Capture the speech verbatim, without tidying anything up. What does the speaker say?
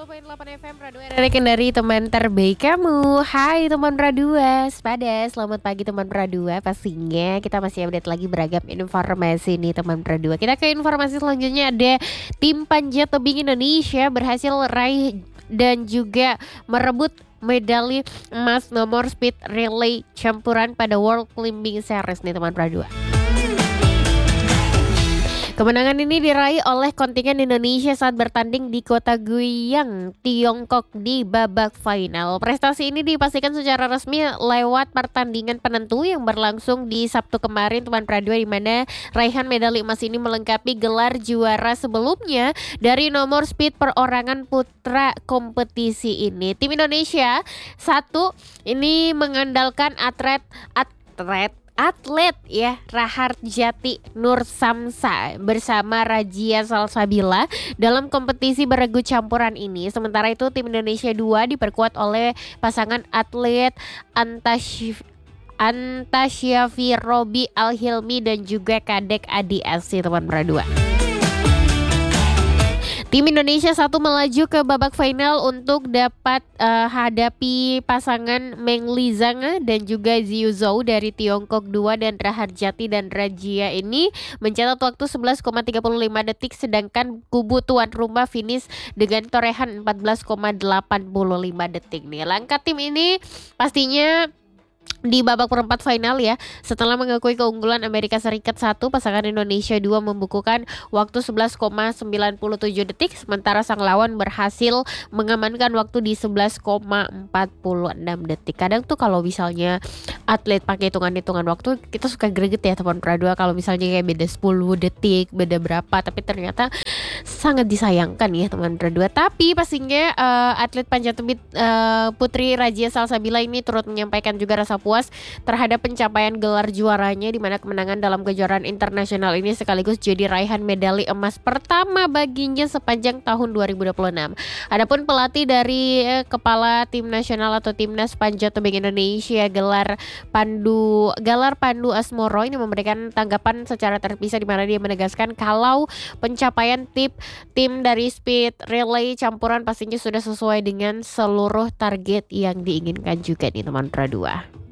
puluh koma delapan F M Radua Rekan dari teman terbaik kamu. Hai teman Radua, sepada selamat pagi teman Radua. Pastinya kita masih update lagi beragam informasi nih teman Radua. Kita ke informasi selanjutnya, ada tim panjat tebing Indonesia berhasil raih dan juga merebut medali emas nomor speed relay campuran pada World Climbing Series nih teman Radua. Kemenangan ini diraih oleh kontingen Indonesia saat bertanding di kota Guiyang, Tiongkok di babak final. Prestasi ini dipastikan secara resmi lewat pertandingan penentu yang berlangsung di Sabtu kemarin teman Pradua, di mana raihan medali emas ini melengkapi gelar juara sebelumnya dari nomor speed perorangan putra kompetisi ini. Tim Indonesia satu ini mengandalkan atlet atlet Atlet ya Raharjati Nur Samsa bersama Rajia Salsabila dalam kompetisi beregu campuran ini. Sementara itu tim Indonesia dua diperkuat oleh pasangan atlet Antasyif Antasyafi Robi Al-Hilmi dan juga Kadek Adi Esi teman Pradua. Tim Indonesia satu melaju ke babak final untuk dapat uh, hadapi pasangan Meng Lizang dan juga Ziyu Zhou dari Tiongkok dua, dan Raharjati dan Rajia ini mencatat waktu sebelas koma tiga lima detik, sedangkan kubu tuan rumah finish dengan torehan empat belas koma delapan lima detik nih. Langkah tim ini pastinya di babak perempat final ya. Setelah mengakui keunggulan Amerika Serikat satu, pasangan Indonesia dua membukukan waktu sebelas koma sembilan tujuh detik, sementara sang lawan berhasil mengamankan waktu di sebelas koma empat enam detik. Kadang tuh kalau misalnya atlet pakai hitungan-hitungan waktu, kita suka greget ya teman Pradua kalau misalnya kayak beda sepuluh detik, beda berapa, tapi ternyata sangat disayangkan ya teman Pradua. Tapi pastinya uh, atlet panjat tebing uh, Putri Rajia Salsabila ini turut menyampaikan juga rasa puas terhadap pencapaian gelar juaranya, di mana kemenangan dalam kejuaraan internasional ini sekaligus jadi raihan medali emas pertama baginya sepanjang tahun dua ribu dua puluh enam. Adapun pelatih dari eh, kepala tim nasional atau timnas panjat tebing Indonesia gelar Pandu Galar Pandu Asmoro ini memberikan tanggapan secara terpisah, di mana dia menegaskan kalau pencapaian tip tim dari speed relay campuran pastinya sudah sesuai dengan seluruh target yang diinginkan juga nih teman Pradua.